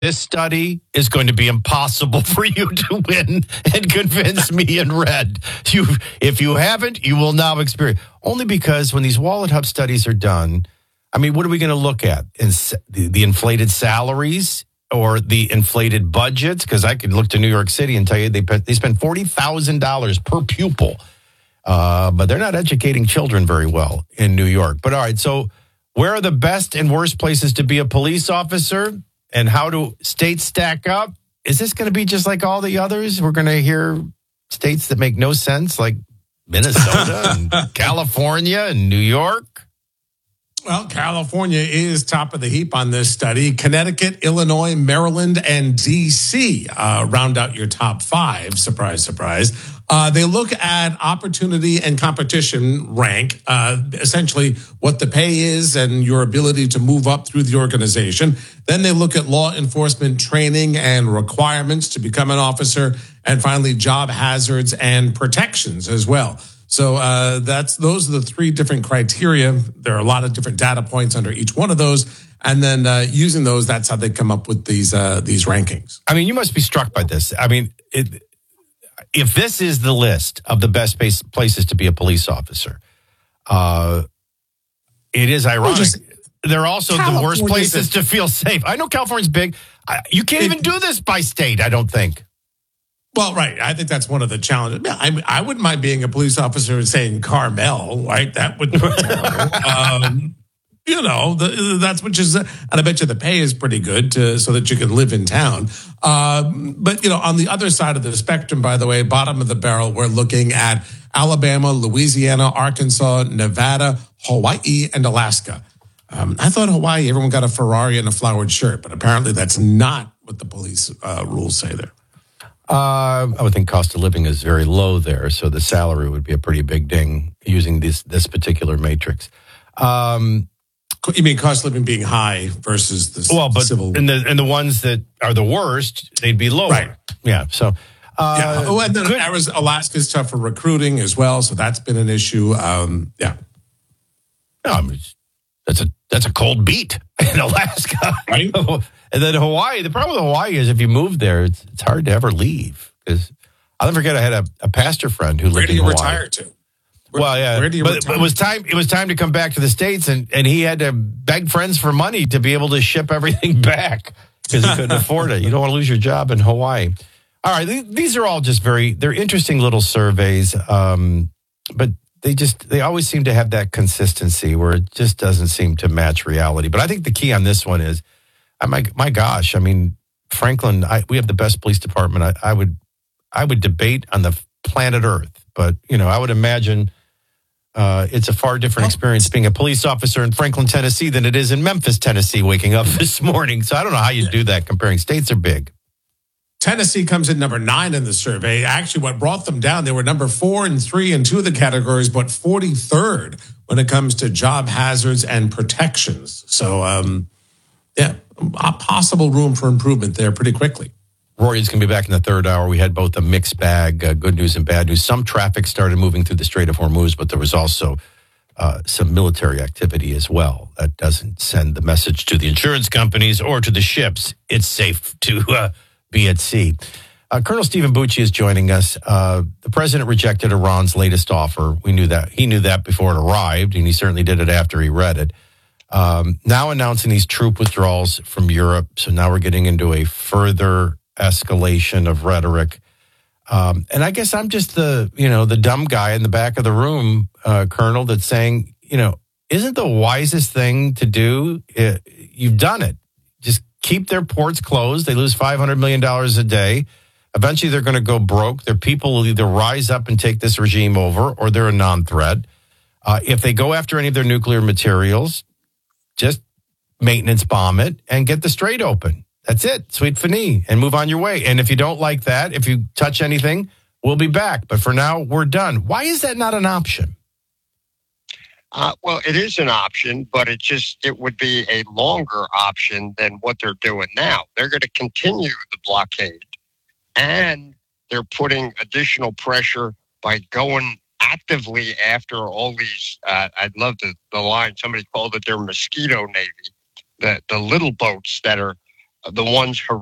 This study is going to be impossible for you to win and convince me and Red. If you haven't, you will now experience. Only because when these Wallet Hub studies are done, I mean, what are we going to look at? The inflated salaries or the inflated budgets? Because I could look to New York City and tell you they spend $40,000 per pupil. But they're not educating children very well in New York. But all right, so where are the best and worst places to be a police officer? And how do states stack up? Is this going to be just like all the others? We're going to hear states that make no sense, like Minnesota and California and New York. Well, California is top of the heap on this study. Connecticut, Illinois, Maryland, and D.C. Round out your top five. Surprise, surprise. They look at opportunity and competition rank, essentially what the pay is and your ability to move up through the organization. Then they look at law enforcement training and requirements to become an officer. And finally, job hazards and protections as well. So those are the three different criteria. There are a lot of different data points under each one of those. And then using those, that's how they come up with these rankings. I mean, you must be struck by this. I mean, if this is the list of the best places to be a police officer, it is ironic. They're also the worst places to feel safe. I know California's big. You can't even do this by state, I don't think. Well, right. I think that's one of the challenges. I wouldn't mind being a police officer and saying Carmel, right? That would be terrible. That's which is, and I bet you the pay is pretty good so that you can live in town. But, on the other side of the spectrum, by the way, bottom of the barrel, we're looking at Alabama, Louisiana, Arkansas, Nevada, Hawaii, and Alaska. I thought Hawaii, everyone got a Ferrari and a flowered shirt, but apparently that's not what the police rules say there. I would think cost of living is very low there, so the salary would be a pretty big ding using this particular matrix. You mean cost of living being high versus the civil? And the ones that are the worst, they'd be lower. Right. Yeah. So. And then Alaska's tough for recruiting as well, so that's been an issue. Yeah. No, I mean, that's a cold beat in Alaska. Right. And then Hawaii, the problem with Hawaii is if you move there, it's hard to ever leave. Because I'll never forget, I had a pastor friend who lived in Hawaii. Where do you retire to? Where do you retire? It was time to come back to the States, and he had to beg friends for money to be able to ship everything back because he couldn't afford it. You don't want to lose your job in Hawaii. All right, these are all just they're interesting little surveys, but they always seem to have that consistency where it just doesn't seem to match reality. But I think the key on this one is, my gosh, I mean, Franklin, we have the best police department. I would debate on the planet Earth, but I would imagine it's a far different experience being a police officer in Franklin, Tennessee, than it is in Memphis, Tennessee, waking up this morning. So I don't know how you do that. Comparing states are big. Tennessee comes in number 9 in the survey. Actually, what brought them down, they were number 4 and 3 in 2 of the categories, but 43rd when it comes to job hazards and protections. So, a possible room for improvement there pretty quickly. Rory is going to be back in the third hour. We had both a mixed bag, good news and bad news. Some traffic started moving through the Strait of Hormuz, but there was also some military activity as well. That doesn't send the message to the insurance companies or to the ships. It's safe to be at sea. Colonel Stephen Bucci is joining us. The president rejected Iran's latest offer. We knew that. He knew that before it arrived, and he certainly did it after he read it. Now announcing these troop withdrawals from Europe. So now we're getting into a further escalation of rhetoric. And I guess I'm just the dumb guy in the back of the room, Colonel, that's saying, isn't the wisest thing to do? You've done it. Just keep their ports closed. They lose $500 million a day. Eventually, they're going to go broke. Their people will either rise up and take this regime over, or they're a non-threat. If they go after any of their nuclear materials, just maintenance bomb it and get the strait open. That's it. Sweet fini, and move on your way. And if you don't like that, if you touch anything, we'll be back. But for now, we're done. Why is that not an option? Well, it is an option, but it would be a longer option than what they're doing now. They're going to continue the blockade, and they're putting additional pressure by going actively after all these. I'd love the line. Somebody called it their mosquito navy, the little boats that are the ones